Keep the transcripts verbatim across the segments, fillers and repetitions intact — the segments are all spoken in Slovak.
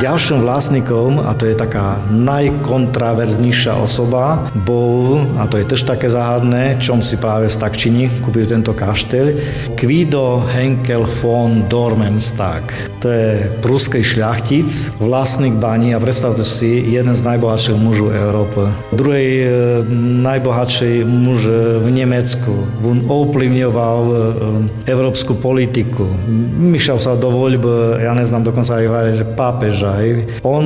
Ďalším vlastníkom, a to je taká najkontraverznejšia osoba, bol, a to je tiež také záhadné, čom si práve z Takčiny kúpil tento kašteľ, Guido Henkel von Dormenstag. To je pruský šľachtic, vlastník baní a predstavte si, jeden z najbohatších mužov Európy. Druhý e, najbohatší muž v Nemecku. On ovplyvňoval e, európsku politiku. Myšľal sa do voľb, ja neznám, dokonca aj hovorí, že pápeža. Hej. On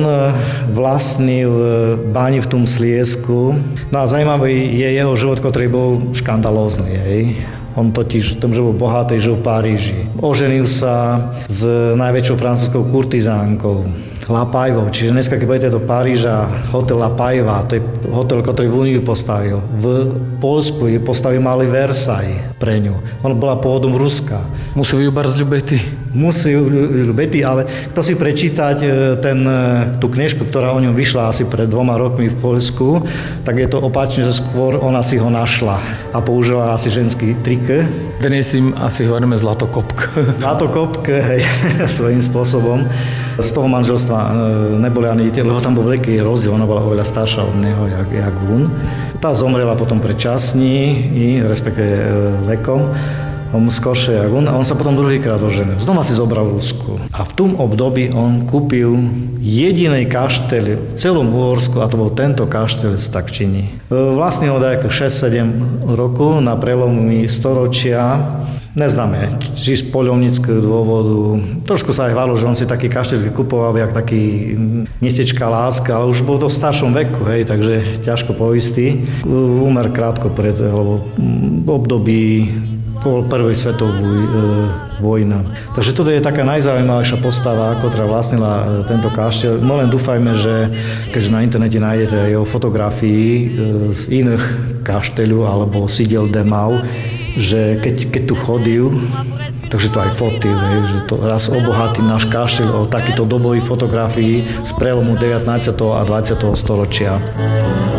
vlastnil báni v tom Sliesku. No a zaujímavý je jeho život, ktorý bol škandalózny. Hej. On totiž, tom, že bol bohatý, žil v Paríži. Oženil sa s najväčšou francúzskou kurtizánkou La Paivou. Čiže dneska, keď budete do Paríža, hotel La Paiva, to je hotel, ktorý v Úniu postavil. V Poľsku je postavil malý Versailles pre ňu. Ona bola pôvodom Ruska. Musí ju bar zľubety. Musí ju ľubety, ale kto si prečítať ten, tú knižku, ktorá o ňom vyšla asi pred dvoma rokmi v Poľsku, tak je to opačne, že skôr ona si ho našla a použila asi ženský trik. Dnes im asi hovoríme zlatokopk. Zlatokopk, hej, svojím spôsobom. Z toho manželstva neboli ani deti, lebo tam bol veľký rozdiel, ona bola oveľa staršia od neho, jak, jak on. Tá zomrela potom predčasne, respektíve vekom, on skoršie jak on, a on sa potom druhýkrát oženil. Znova si zobral Rusku. A v tom období on kúpil jediný kašteľ v celom Uhorsku, a to bol tento kašteľ z Takčiny. Vlastne ho dajako šesť sedem rokov na prelomu storočia. Neznáme, či z poľovníckého dôvodu. Trošku sa aj hválo, že on si taký kašteľ kupoval, jak taký mestečká láska, ale už bol to v staršom veku, hej, takže ťažko poistý. Úmer krátko pred, lebo v období po prvej svetovej e, vojna. Takže toto je taká najzaujímavejšia postava, ktorá vlastnila tento kašteľ. No len dúfajme, že keďže na internete nájdete jeho fotografii e, z iných kašteľov alebo sídel Demau, že keď, keď tu chodil, takže to aj fotil, že to raz obohatí náš kašteľ o takýto dobových fotografií z prelomu devätnásteho a dvadsiateho storočia.